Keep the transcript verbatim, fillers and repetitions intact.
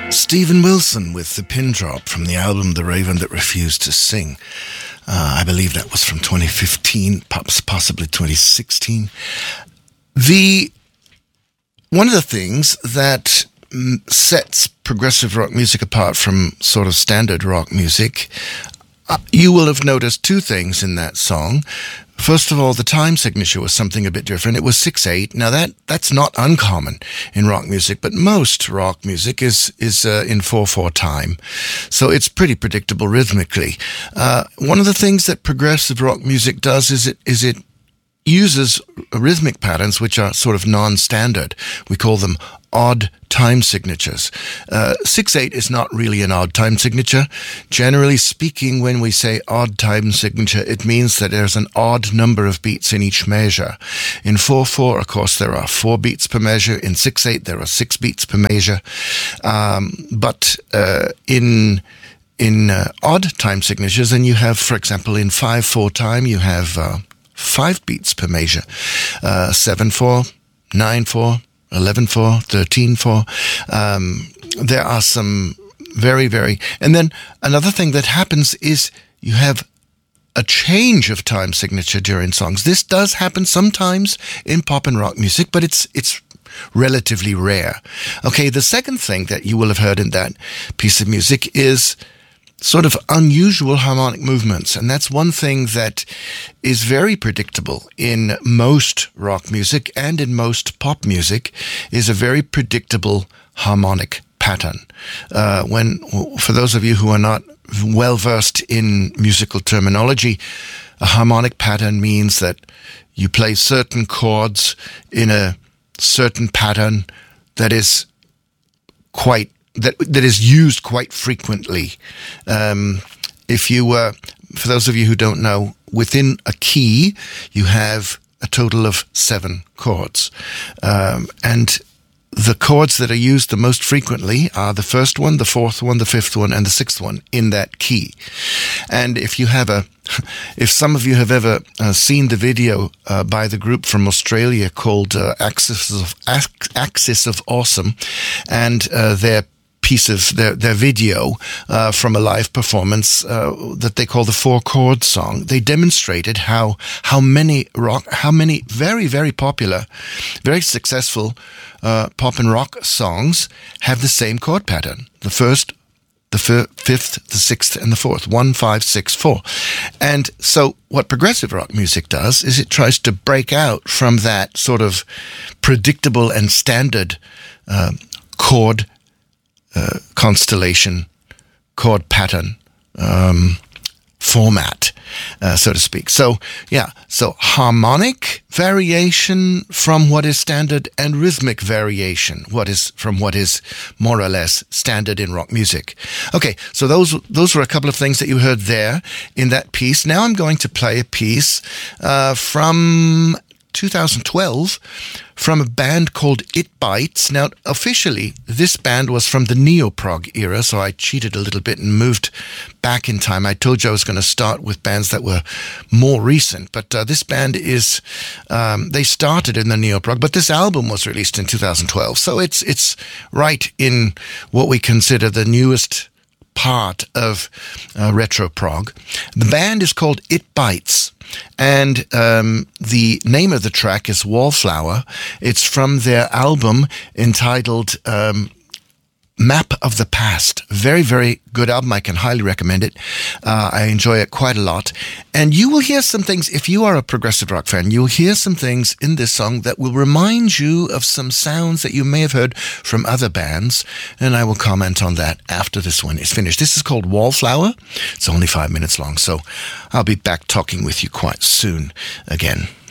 Steven Wilson with The Pin Drop from the album The Raven That Refused to Sing. Uh, I believe that was from twenty fifteen, possibly twenty sixteen. The one of the things that sets progressive rock music apart from sort of standard rock music, uh, you will have noticed two things in that song. First of all, the time signature was something a bit different. It was six eight. Now, that that's not uncommon in rock music, but most rock music is is uh, in four four time. So it's pretty predictable rhythmically. Uh, one of the things that progressive rock music does is it is it uses rhythmic patterns which are sort of non-standard. We call them odd time signatures. Uh, six eight is not really an odd time signature. Generally speaking, when we say odd time signature, it means that there's an odd number of beats in each measure. In four four, of course, there are four beats per measure. In six eight, there are six beats per measure. Um, but uh, in in uh, odd time signatures, and you have, for example, in five four time, you have uh, five beats per measure. Uh, seven four, nine four, eleven four, thirteen four. Um, there are some very, very... And then another thing that happens is you have a change of time signature during songs. This does happen sometimes in pop and rock music, but it's it's relatively rare. Okay, the second thing that you will have heard in that piece of music is sort of unusual harmonic movements. And that's one thing that is very predictable in most rock music and in most pop music, is a very predictable harmonic pattern. Uh, when, for those of you who are not well versed in musical terminology, a harmonic pattern means that you play certain chords in a certain pattern that is quite that that is used quite frequently. Um, if you were, for those of you who don't know, within a key, you have a total of seven chords. Um, and the chords that are used the most frequently are the first one, the fourth one, the fifth one, and the sixth one in that key. And if you have a, if some of you have ever uh, seen the video uh, by the group from Australia called uh, Axis of Axis of Awesome, and uh, their piece of their, their video uh, from a live performance uh, that they call the Four Chord Song, they demonstrated how how many rock, how many very, very popular, very successful uh, pop and rock songs have the same chord pattern. The first, the f- fifth, the sixth, and the fourth. One, five, six, four. And so what progressive rock music does is it tries to break out from that sort of predictable and standard uh, chord Uh, constellation, chord pattern, um, format, uh, so to speak. So, yeah, so harmonic variation from what is standard and rhythmic variation, what is from what is more or less standard in rock music. Okay, so those those were a couple of things that you heard there in that piece. Now I'm going to play a piece uh, from two thousand twelve from a band called It Bites. Now, officially, this band was from the neo-prog era, so I cheated a little bit and moved back in time. I told you I was going to start with bands that were more recent, but uh, this band is, um, they started in the neo-prog, but this album was released in two thousand twelve, so it's it's right in what we consider the newest part of uh, retro prog. The band is called It Bites, and um, the name of the track is Wallflower. It's from their album entitled um, Map of the Past. Very, very good album. I can highly recommend it. Uh, I enjoy it quite a lot. And you will hear some things, if you are a progressive rock fan, you'll hear some things in this song that will remind you of some sounds that you may have heard from other bands. And I will comment on that after this one is finished. This is called Wallflower. It's only five minutes long, so I'll be back talking with you quite soon again.